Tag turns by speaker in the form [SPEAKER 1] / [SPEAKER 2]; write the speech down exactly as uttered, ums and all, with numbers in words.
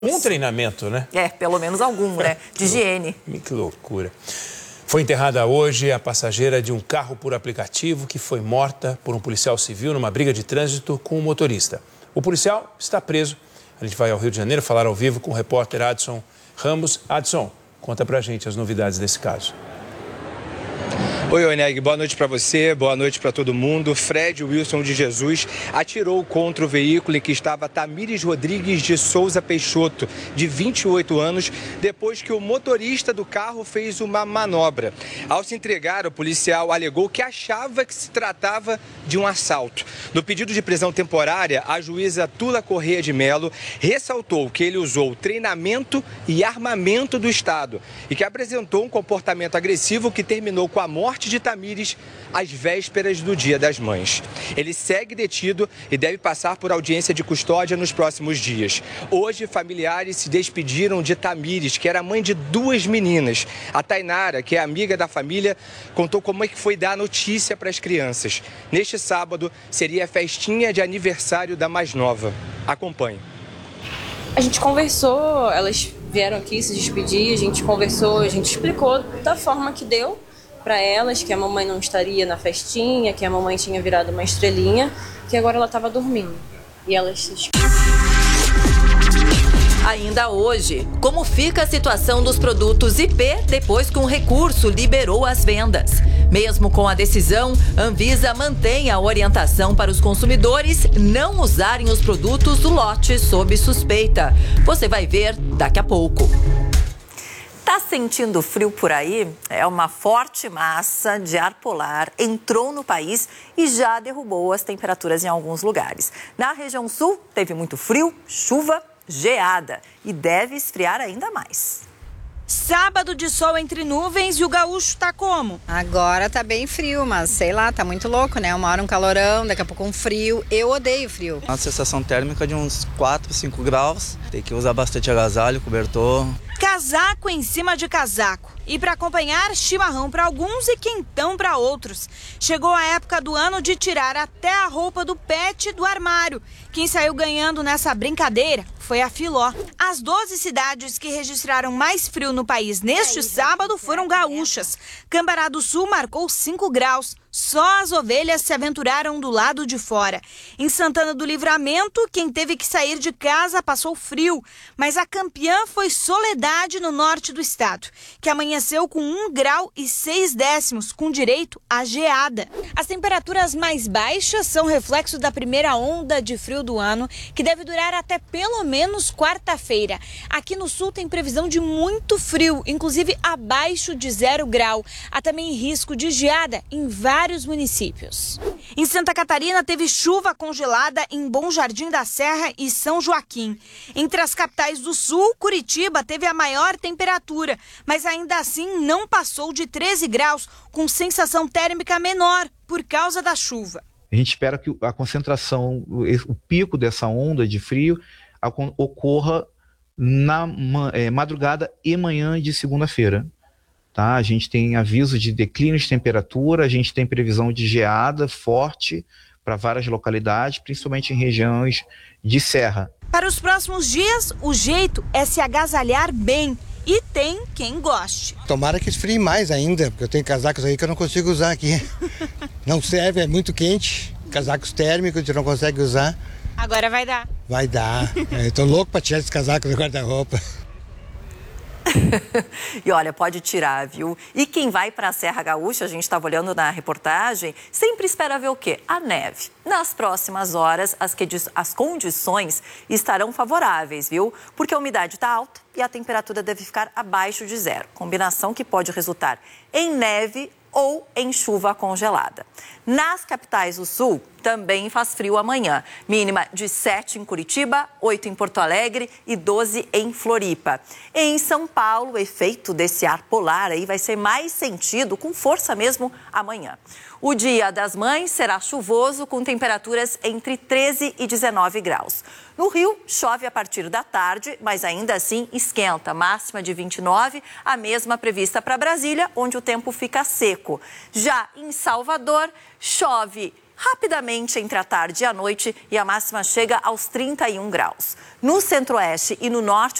[SPEAKER 1] Um treinamento, né?
[SPEAKER 2] É, pelo menos algum, né? De higiene.
[SPEAKER 1] Que loucura. Foi enterrada hoje a passageira de um carro por aplicativo que foi morta por um policial civil numa briga de trânsito com o motorista. O policial está preso. A gente vai ao Rio de Janeiro falar ao vivo com o repórter Adson Ramos. Adson, conta pra gente as novidades desse caso.
[SPEAKER 3] Oi, Oneg, boa noite para você, boa noite para todo mundo. Fred Wilson de Jesus atirou contra o veículo em que estava Tamires Rodrigues de Souza Peixoto, de vinte e oito anos, depois que o motorista do carro fez uma manobra. Ao se entregar, o policial alegou que achava que se tratava de um assalto. No pedido de prisão temporária, a juíza Tula Corrêa de Mello ressaltou que ele usou treinamento e armamento do Estado e que apresentou um comportamento agressivo que terminou com a morte de Tamires às vésperas do Dia das Mães. Ele segue detido e deve passar por audiência de custódia nos próximos dias. Hoje, familiares se despediram de Tamires, que era mãe de duas meninas. A Tainara, que é amiga da família, contou como é que foi dar a notícia para as crianças. Neste sábado, seria a festinha de aniversário da mais nova. Acompanhe.
[SPEAKER 4] A gente conversou, elas vieram aqui se despedir, a gente conversou, a gente explicou da forma que deu para elas, que a mamãe não estaria na festinha, que a mamãe tinha virado uma estrelinha, que agora ela estava dormindo. E elas se...
[SPEAKER 2] Ainda hoje, como fica a situação dos produtos I P depois que um recurso liberou as vendas? Mesmo com a decisão, Anvisa mantém a orientação para os consumidores não usarem os produtos do lote sob suspeita. Você vai ver daqui a pouco. Tá sentindo frio por aí? É uma forte massa de ar polar entrou no país e já derrubou as temperaturas em alguns lugares. Na região sul, teve muito frio, chuva, geada e deve esfriar ainda mais.
[SPEAKER 5] Sábado de sol entre nuvens e o gaúcho tá como?
[SPEAKER 6] Agora tá bem frio, mas sei lá, tá muito louco, né? Uma hora um calorão, daqui a pouco um frio. Eu odeio frio.
[SPEAKER 7] Uma sensação térmica de uns quatro, cinco graus. Tem que usar bastante agasalho, cobertor.
[SPEAKER 5] Casaco em cima de casaco. E para acompanhar, chimarrão para alguns e quentão para outros. Chegou a época do ano de tirar até a roupa do pet do armário. Quem saiu ganhando nessa brincadeira foi a Filó. As doze cidades que registraram mais frio no país neste sábado foram gaúchas. Cambará do Sul marcou cinco graus. Só as ovelhas se aventuraram do lado de fora. Em Santana do Livramento, quem teve que sair de casa passou frio. Mas a campeã foi Soledade, no norte do estado, que amanheceu com um grau e seis décimos, com direito à geada. As temperaturas mais baixas são reflexo da primeira onda de frio do ano, que deve durar até pelo menos quarta-feira. Aqui no sul tem previsão de muito frio, inclusive abaixo de zero grau. Há também risco de geada em vários vários municípios. Em Santa Catarina, teve chuva congelada em Bom Jardim da Serra e São Joaquim. Entre as capitais do sul, Curitiba teve a maior temperatura, mas ainda assim não passou de treze graus, com sensação térmica menor por causa da chuva.
[SPEAKER 8] A gente espera que a concentração, o pico dessa onda de frio ocorra na madrugada e manhã de segunda-feira. Tá? A gente tem aviso de declínio de temperatura, a gente tem previsão de geada forte para várias localidades, principalmente em regiões de serra.
[SPEAKER 5] Para os próximos dias, o jeito é se agasalhar bem. E tem quem goste.
[SPEAKER 9] Tomara que esfrie mais ainda, porque eu tenho casacos aí que eu não consigo usar aqui. Não serve, é muito quente. Casacos térmicos, a gente não consegue usar.
[SPEAKER 5] Agora vai dar.
[SPEAKER 9] Vai dar. Eu tô louco para tirar esses casacos do guarda-roupa.
[SPEAKER 2] E olha, pode tirar, viu? E quem vai para a Serra Gaúcha, a gente estava olhando na reportagem, sempre espera ver o quê? A neve. Nas próximas horas, as, que, as condições estarão favoráveis, viu? Porque a umidade está alta e a temperatura deve ficar abaixo de zero. Combinação que pode resultar em neve ou em chuva congelada. Nas capitais do sul, também faz frio amanhã. Mínima de sete em Curitiba, oito em Porto Alegre e doze em Floripa. Em São Paulo, o efeito desse ar polar aí vai ser mais sentido, com força mesmo, amanhã. O Dia das Mães será chuvoso, com temperaturas entre treze e dezenove graus. No Rio, chove a partir da tarde, mas ainda assim esquenta. Máxima de vinte e nove, a mesma prevista para Brasília, onde o tempo fica seco. Já em Salvador, chove rapidamente entre a tarde e a noite e a máxima chega aos trinta e um graus. No centro-oeste e no norte